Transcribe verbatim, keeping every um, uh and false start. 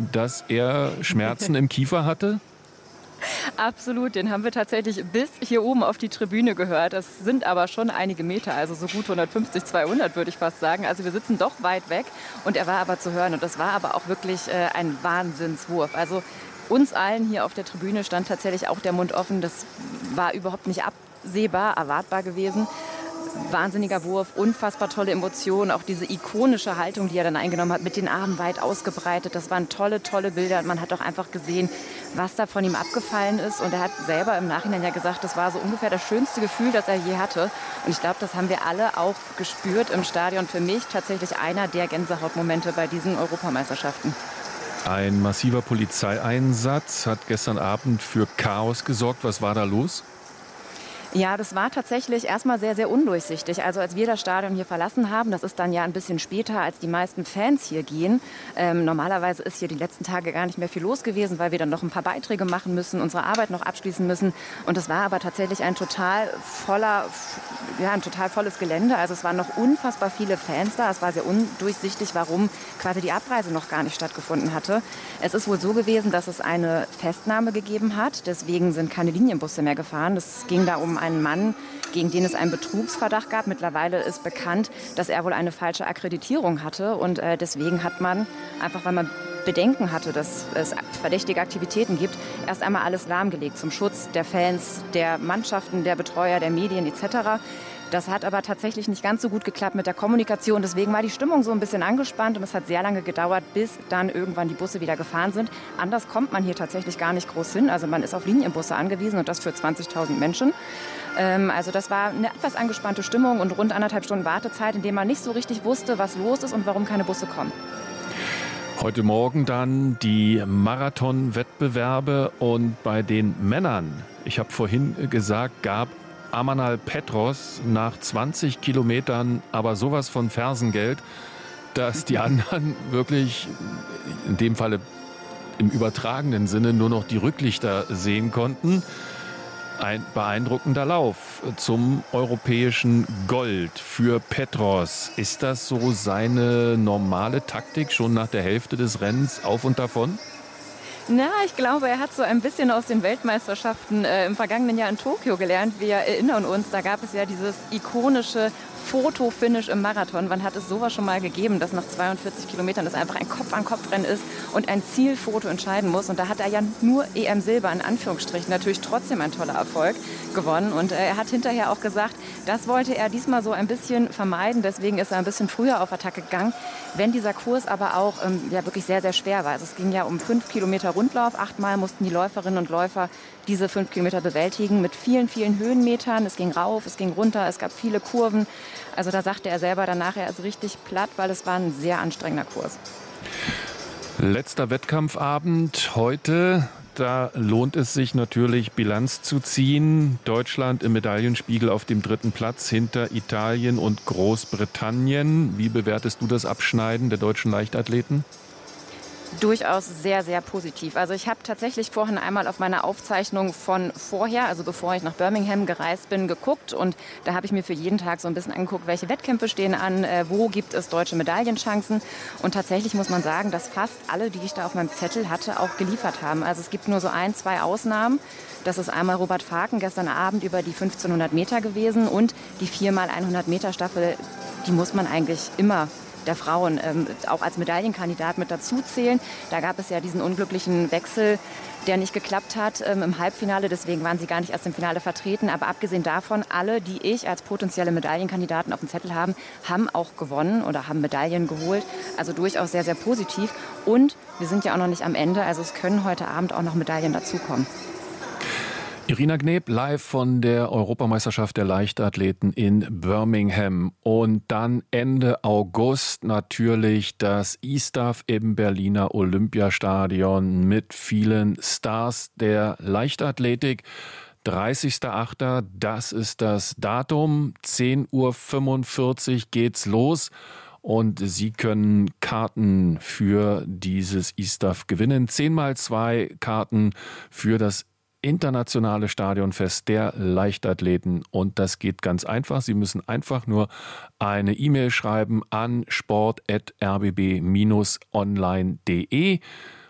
dass er Schmerzen im Kiefer hatte? Absolut, den haben wir tatsächlich bis hier oben auf die Tribüne gehört. Das sind aber schon einige Meter, also so gut hundertfünfzig, zweihundert würde ich fast sagen. Also wir sitzen doch weit weg und er war aber zu hören. Und das war aber auch wirklich äh, ein Wahnsinnswurf. Also uns allen hier auf der Tribüne stand tatsächlich auch der Mund offen. Das war überhaupt nicht absehbar, erwartbar gewesen. Wahnsinniger Wurf, unfassbar tolle Emotionen, auch diese ikonische Haltung, die er dann eingenommen hat, mit den Armen weit ausgebreitet. Das waren tolle, tolle Bilder. Und man hat auch einfach gesehen, was da von ihm abgefallen ist. Und er hat selber im Nachhinein ja gesagt, das war so ungefähr das schönste Gefühl, das er je hatte. Und ich glaube, das haben wir alle auch gespürt im Stadion. Für mich tatsächlich einer der Gänsehautmomente bei diesen Europameisterschaften. Ein massiver Polizeieinsatz hat gestern Abend für Chaos gesorgt. Was war da los? Ja, das war tatsächlich erstmal sehr, sehr undurchsichtig. Also als wir das Stadion hier verlassen haben, das ist dann ja ein bisschen später, als die meisten Fans hier gehen. Ähm, normalerweise ist hier die letzten Tage gar nicht mehr viel los gewesen, weil wir dann noch ein paar Beiträge machen müssen, unsere Arbeit noch abschließen müssen. Und es war aber tatsächlich ein total voller, ja, ein total volles Gelände. Also es waren noch unfassbar viele Fans da. Es war sehr undurchsichtig, warum quasi die Abreise noch gar nicht stattgefunden hatte. Es ist wohl so gewesen, dass es eine Festnahme gegeben hat. Deswegen sind keine Linienbusse mehr gefahren. Es ging da um einen Mann, gegen den es einen Betrugsverdacht gab. Mittlerweile ist bekannt, dass er wohl eine falsche Akkreditierung hatte. Und äh, deswegen hat man, einfach weil man Bedenken hatte, dass es verdächtige Aktivitäten gibt, erst einmal alles lahmgelegt zum Schutz der Fans, der Mannschaften, der Betreuer, der Medien et cetera. Das hat aber tatsächlich nicht ganz so gut geklappt mit der Kommunikation. Deswegen war die Stimmung so ein bisschen angespannt und es hat sehr lange gedauert, bis dann irgendwann die Busse wieder gefahren sind. Anders kommt man hier tatsächlich gar nicht groß hin. Also man ist auf Linienbusse angewiesen und das für zwanzigtausend Menschen. Ähm, also das war eine etwas angespannte Stimmung und rund anderthalb Stunden Wartezeit, in dem man nicht so richtig wusste, was los ist und warum keine Busse kommen. Heute Morgen dann die Marathon-Wettbewerbe und bei den Männern, ich habe vorhin gesagt, gab Amanal Petros nach zwanzig Kilometern aber sowas von Fersengeld, dass die anderen wirklich, in dem Falle im übertragenen Sinne, nur noch die Rücklichter sehen konnten. Ein beeindruckender Lauf zum europäischen Gold für Petros. Ist das so seine normale Taktik, schon nach der Hälfte des Rennens auf und davon? Na, ich glaube, er hat so ein bisschen aus den Weltmeisterschaften äh, im vergangenen Jahr in Tokio gelernt. Wir erinnern uns, da gab es ja dieses ikonische Foto-Finish im Marathon. Wann hat es sowas schon mal gegeben, dass nach zweiundvierzig Kilometern das einfach ein Kopf-an-Kopf-Rennen ist und ein Zielfoto entscheiden muss? Und da hat er ja nur E M-Silber in Anführungsstrichen, natürlich trotzdem ein toller Erfolg gewonnen. Und äh, er hat hinterher auch gesagt, das wollte er diesmal so ein bisschen vermeiden. Deswegen ist er ein bisschen früher auf Attacke gegangen. Wenn dieser Kurs aber auch ähm, ja, wirklich sehr, sehr schwer war. Also es ging ja um fünf Kilometer Rundlauf. Achtmal mussten die Läuferinnen und Läufer diese fünf Kilometer bewältigen mit vielen, vielen Höhenmetern. Es ging rauf, es ging runter, es gab viele Kurven. Also da sagte er selber danach, er ist richtig platt, weil es war ein sehr anstrengender Kurs. Letzter Wettkampfabend heute. Da lohnt es sich natürlich, Bilanz zu ziehen. Deutschland im Medaillenspiegel auf dem dritten Platz hinter Italien und Großbritannien. Wie bewertest du das Abschneiden der deutschen Leichtathleten? Durchaus sehr, sehr positiv. Also ich habe tatsächlich vorhin einmal auf meine Aufzeichnung von vorher, also bevor ich nach Birmingham gereist bin, geguckt. Und da habe ich mir für jeden Tag so ein bisschen angeguckt, welche Wettkämpfe stehen an, äh, wo gibt es deutsche Medaillenchancen. Und tatsächlich muss man sagen, dass fast alle, die ich da auf meinem Zettel hatte, auch geliefert haben. Also es gibt nur so ein, zwei Ausnahmen. Das ist einmal Robert Faken gestern Abend über die fünfzehnhundert Meter gewesen und die vier mal hundert Meter Staffel, die muss man eigentlich immer der Frauen ähm, auch als Medaillenkandidat mit dazu zählen. Da gab es ja diesen unglücklichen Wechsel, der nicht geklappt hat ähm, im Halbfinale. Deswegen waren sie gar nicht erst im Finale vertreten. Aber abgesehen davon, alle, die ich als potenzielle Medaillenkandidaten auf dem Zettel haben, haben auch gewonnen oder haben Medaillen geholt. Also durchaus sehr, sehr positiv. Und wir sind ja auch noch nicht am Ende. Also es können heute Abend auch noch Medaillen dazukommen. Irina Gneb live von der Europameisterschaft der Leichtathleten in Birmingham. Und dann Ende August natürlich das ISTAF im Berliner Olympiastadion mit vielen Stars der Leichtathletik. dreißigster achter, das ist das Datum. zehn Uhr fünfundvierzig geht's los. Und Sie können Karten für dieses ISTAF gewinnen. zehn mal zwei Karten für das internationale Stadionfest der Leichtathleten. Und das geht ganz einfach. Sie müssen einfach nur eine E-Mail schreiben an sport at r b b Bindestrich online punkt de